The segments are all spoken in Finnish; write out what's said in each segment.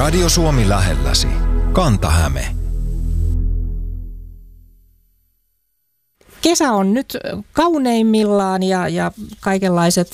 Radio Suomi lähelläsi. Kanta-Häme. Kesä on nyt kauneimmillaan ja kaikenlaiset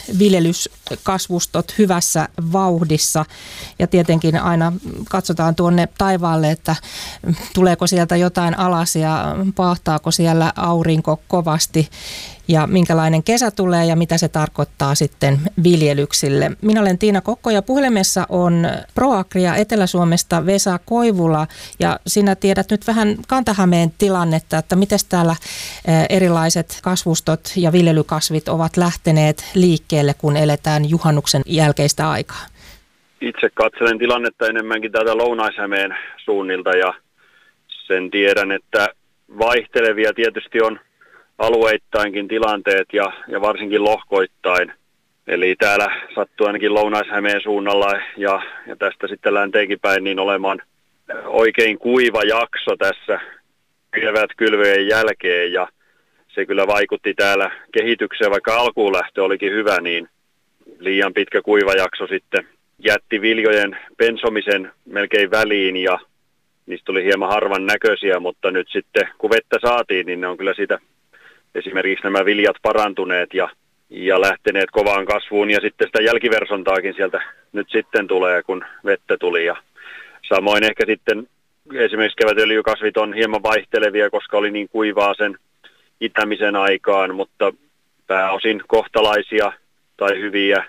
viljelyskasvustot hyvässä vauhdissa. Ja tietenkin aina katsotaan tuonne taivaalle, että tuleeko sieltä jotain alas ja paahtaako siellä aurinko kovasti. Ja minkälainen kesä tulee ja mitä se tarkoittaa sitten viljelyksille. Minä olen Tiina Kokko ja puhelimessa on ProAgria Etelä-Suomesta Vesa Koivula. Ja sinä tiedät nyt vähän Kanta-Hämeen tilannetta, että miten täällä erilaiset kasvustot ja viljelykasvit ovat lähteneet liikkeelle, kun eletään juhannuksen jälkeistä aikaa. Itse katselen tilannetta enemmänkin täältä Lounais-Hämeen suunnilta ja sen tiedän, että vaihtelevia tietysti on alueittainkin tilanteet ja varsinkin lohkoittain. Eli täällä sattuu ainakin Lounais-Hämeen suunnalla ja tästä sitten länteenkin päin niin olemaan oikein kuiva jakso tässä kevätkylvöjen jälkeen. Ja se kyllä vaikutti täällä kehitykseen, vaikka alkuun lähtö olikin hyvä, niin liian pitkä kuiva jakso sitten jätti viljojen pensomisen melkein väliin ja niistä tuli hieman harvan näköisiä, mutta nyt sitten kun vettä saatiin, niin ne on kyllä siitä esimerkiksi nämä viljat parantuneet ja lähteneet kovaan kasvuun ja sitten sitä jälkiversontaakin sieltä nyt sitten tulee, kun vettä tuli. Ja samoin ehkä sitten esimerkiksi kevätöljykasvit on hieman vaihtelevia, koska oli niin kuivaa sen itämisen aikaan, mutta pääosin kohtalaisia tai hyviä.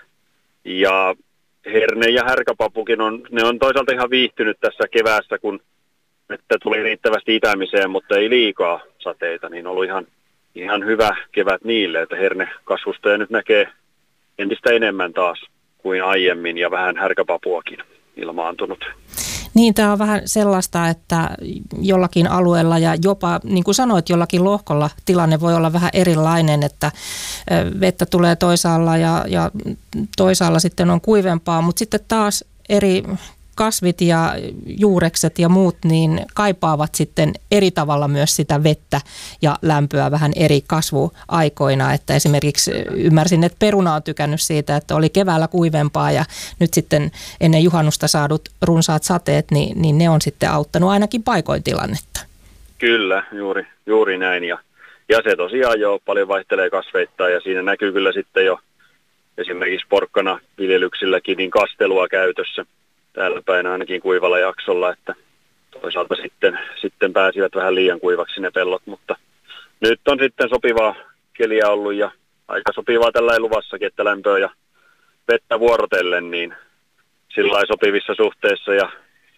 Ja herne ja härkäpapukin ne on toisaalta ihan viihtynyt tässä keväässä, kun vettä tuli riittävästi itämiseen, mutta ei liikaa sateita, niin on ollut ihan hyvä kevät niille, että hernekasvustoja nyt näkee entistä enemmän taas kuin aiemmin ja vähän härkäpapuakin ilmaantunut. Niin, tämä on vähän sellaista, että jollakin alueella ja jopa, niin kuin sanoit, jollakin lohkolla tilanne voi olla vähän erilainen, että vettä tulee toisaalla ja toisaalla sitten on kuivempaa, mutta sitten taas eri kasvit ja juurekset ja muut niin kaipaavat sitten eri tavalla myös sitä vettä ja lämpöä vähän eri kasvuaikoina. Että esimerkiksi ymmärsin, että peruna on tykännyt siitä, että oli keväällä kuivempaa ja nyt sitten ennen juhannusta saadut runsaat sateet, niin ne on sitten auttanut ainakin paikoin tilannetta. Kyllä, juuri näin. Ja se tosiaan jo paljon vaihtelee kasveittain ja siinä näkyy kyllä sitten jo esimerkiksi porkkana viljelyksilläkin niin kastelua käytössä. Täällä päin ainakin kuivalla jaksolla, että toisaalta sitten pääsivät vähän liian kuivaksi ne pellot, mutta nyt on sitten sopivaa keliä ollut ja aika sopivaa tällä luvassakin, että lämpöä ja vettä vuorotellen niin sillä sopivissa suhteissa ja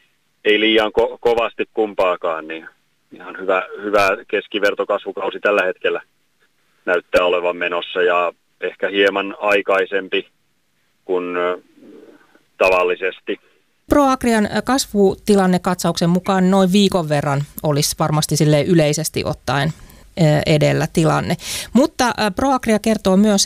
ei liian kovasti kumpaakaan, niin ihan hyvä keskivertokasvukausi tällä hetkellä näyttää olevan menossa ja ehkä hieman aikaisempi kuin tavallisesti. ProAgrian kasvutilannekatsauksen mukaan noin viikon verran olisi varmasti silleen yleisesti ottaen edellä tilanne. Mutta ProAgria kertoo myös,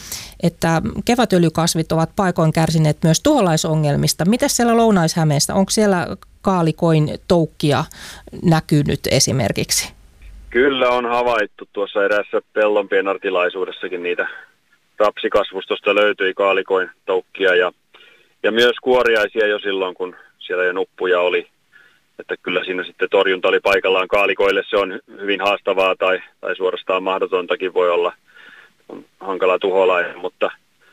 että kevätöljykasvit ovat paikoin kärsineet myös tuholaisongelmista. Mitäs siellä Lounais-Hämeessä? Onko siellä kaalikoin toukkia näkynyt esimerkiksi? Kyllä on havaittu tuossa eräässä pellonpienartilaisuudessakin niitä rapsikasvustosta löytyi kaalikoin toukkia ja myös kuoriaisia jo silloin, kun siellä jo nuppuja oli. Että kyllä siinä sitten torjunta oli paikallaan. Kaalikoille se on hyvin haastavaa tai suorastaan mahdotontakin voi olla. On hankala tuholainen, mutta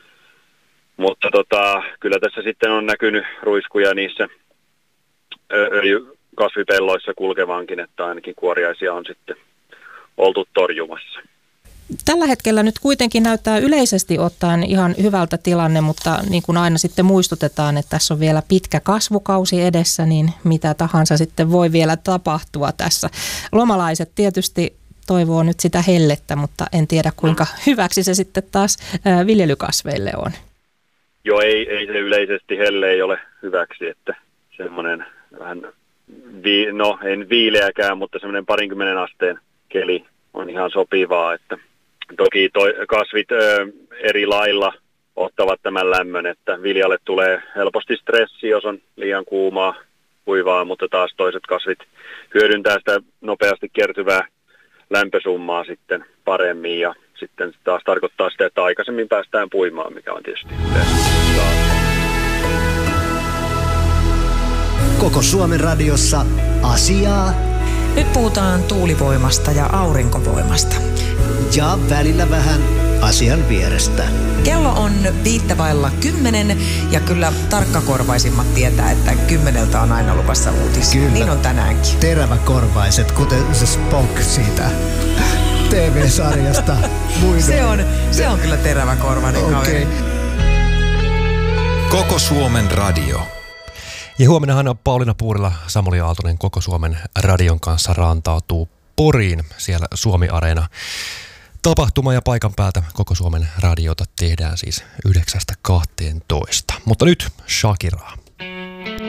kyllä tässä sitten on näkynyt ruiskuja niissä öljykasvipelloissa kulkevankin, että ainakin kuoriaisia on sitten oltu torjumassa. Tällä hetkellä nyt kuitenkin näyttää yleisesti ottaen ihan hyvältä tilanne, mutta niin kuin aina sitten muistutetaan, että tässä on vielä pitkä kasvukausi edessä, niin mitä tahansa sitten voi vielä tapahtua tässä. Lomalaiset tietysti toivoo nyt sitä hellettä, mutta en tiedä kuinka hyväksi se sitten taas viljelykasveille on. Joo, ei se yleisesti helle ei ole hyväksi, että semmoinen vähän, en viileäkään, mutta semmoinen 20 asteen keli on ihan sopivaa, että toki kasvit eri lailla ottavat tämän lämmön, että viljalle tulee helposti stressi, jos on liian kuivaa, mutta taas toiset kasvit hyödyntää sitä nopeasti kertyvää lämpösummaa sitten paremmin ja sitten taas tarkoittaa sitä, että aikaisemmin päästään puimaan, mikä on tietysti yleensä. Koko Suomen radiossa asiaa Nyt puhutaan tuulivoimasta ja aurinkovoimasta. ja välillä vähän asian vierestä. Kello on 9:05 ja kyllä tarkkakorvaisimmat tietää, että 10 on aina luvassa uutisia. Kyllä. Niin on tänäänkin. Teräväkorvaiset, kuten se Spock siitä TV-sarjasta. Se on kyllä teräväkorvainen kaveri. Koko Suomen radio. Ja huomennahan Pauliina Puurila, Samuli Aaltonen Koko Suomen radion kanssa rantautuu Poriin. Siellä Suomi-areena tapahtuma ja paikan päältä Koko Suomen radiota tehdään siis 9-12. Mutta nyt Shakiraa.